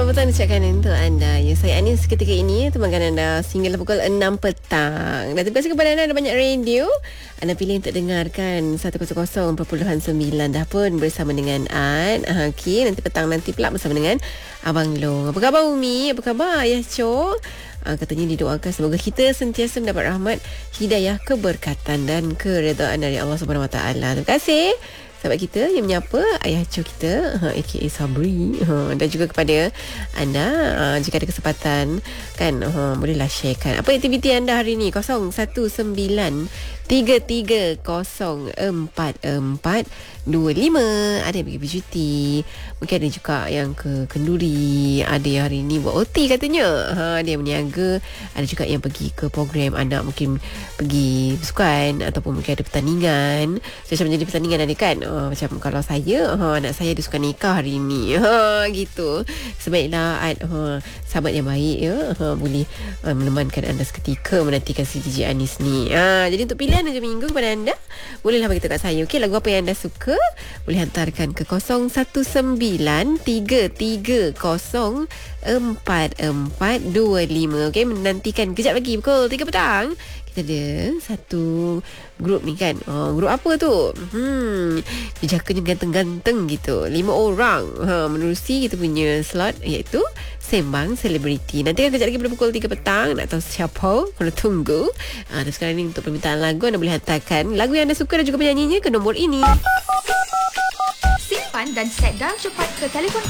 Selamat petang ucapkan untuk anda. Ya, saya Anis ketika ini temankan anda sehingga pukul 6 petang. Dan terima kasih kepada anda banyak radio. Anda pilih untuk dengarkan 100.9 dah pun bersama dengan An. Okey, nanti petang nanti pula bersama dengan Abang Long. Apa khabar Umi? Apa khabar Ayah Cho? Katanya didoakan semoga kita sentiasa mendapat rahmat, hidayah, keberkatan dan keredaan dari Allah Subhanahu Wa Taala. Terima kasih sahabat kita yang menyapa Ayah Cho kita, aka Sabri, dan juga kepada anda, jika ada kesempatan kan, bolehlah sharekan apa aktiviti anda hari ni. 0193304425. Ada yang pergi bercuti, mungkin ada juga yang ke Kenduri, ada yang hari ni buat OT katanya, ada yang berniaga, ada juga yang pergi ke program anak, mungkin pergi bersukan ataupun mungkin ada pertandingan. Macam menjadi pertandingan ada kan, macam kalau saya, anak saya ada sukan nikah hari ni, gitu. Sebaiknya sahabat yang baik ya, boleh menemankan anda seketika menantikan si DJ Anis ni. Jadi untuk pilihan hujung minggu kepada anda, bolehlah beritahu kat saya. Okey, lagu apa yang anda suka boleh hantarkan ke 0193304425. Okey, menantikan kejap lagi pukul 3 petang. Kita ada satu grup ni kan, grup apa tu? Jejakanya ganteng-ganteng gitu, 5 orang menerusi kita punya slot, iaitu Sembang Selebriti. Nanti kan kejap lagi pada pukul 3 petang. Nak tahu siapa? Kena tunggu. Dan sekarang ni untuk permintaan lagu, anda boleh hantarkan lagu yang anda suka dan juga penyanyinya ke nombor ini. Simpan dan set dial cepat ke telefon